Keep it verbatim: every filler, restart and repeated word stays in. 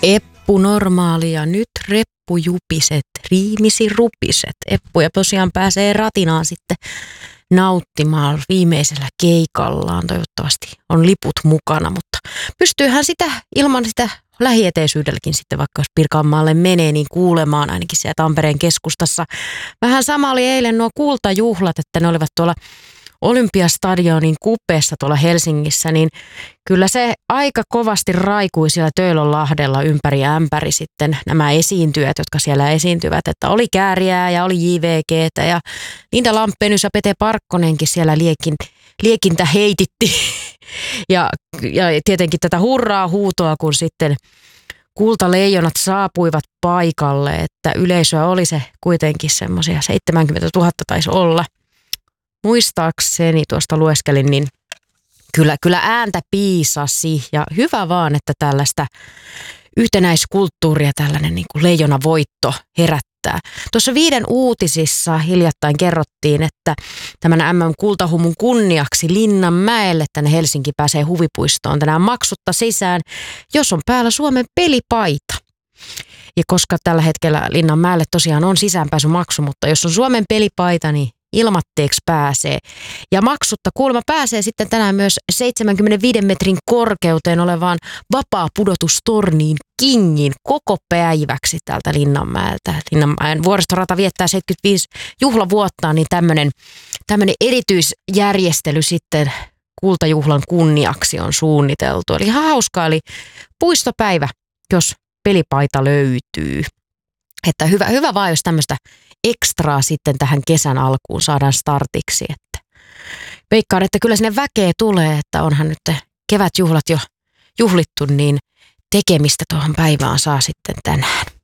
Eppu normaali ja nyt reppujupiset, riimisi rupiset. Eppuja tosiaan pääsee ratinaan sitten nauttimaan viimeisellä keikallaan. Toivottavasti on liput mukana, mutta pystyyhän sitä ilman sitä lähieteisyydellä,kin sitten, vaikka jos Pirkanmaalle menee, niin kuulemaan ainakin siellä Tampereen keskustassa. Vähän sama oli eilen nuo kultajuhlat, että ne olivat tuolla Olympiastadionin kupeessa tuolla Helsingissä, niin kyllä se aika kovasti raikui siellä Töölönlahdella ympäri ämpäri sitten nämä esiintyjät, jotka siellä esiintyvät, että oli Kääriää ja oli J V G:tä ja Linda Lampenius ja Pete Parkkonenkin siellä liekin, liekintä heititti ja, ja tietenkin tätä hurraa huutoa, kun sitten kultaleijonat saapuivat paikalle, että yleisöä oli se kuitenkin semmoisia seitsemänkymmentätuhatta taisi olla. Muistaakseni tuosta lueskelin, niin kyllä, kyllä ääntä piisasi ja hyvä vaan, että tällaista yhtenäiskulttuuria tällainen niin kuin leijonavoitto herättää. Tuossa Viiden uutisissa hiljattain kerrottiin, että tämän M M-kultahumun kunniaksi Linnanmäelle tänne Helsinki pääsee huvipuistoon tänään maksutta sisään, jos on päällä Suomen pelipaita. Ja koska tällä hetkellä Linnanmäelle tosiaan on sisäänpääsymaksu, mutta jos on Suomen pelipaita, niin ilmatteeksi pääsee. Ja maksutta kuulemma pääsee sitten tänään myös seitsemänkymmentäviiden metrin korkeuteen olevaan vapaa-pudotustorniin Kingin koko päiväksi täältä Linnanmäeltä. Linnanmäen vuoristorata viettää seitsemänkymmentäviisi juhlavuottaan, niin tämmöinen, tämmöinen erityisjärjestely sitten kultajuhlan kunniaksi on suunniteltu. Eli ihan hauskaa, eli puistopäivä, jos pelipaita löytyy. Että hyvä, hyvä vaan, jos tämmöistä ekstraa sitten tähän kesän alkuun saadaan startiksi. Että veikkaan, että kyllä sinne väkeä tulee, että onhan nyt kevätjuhlat jo juhlittu, niin tekemistä tuohon päivään saa sitten tänään.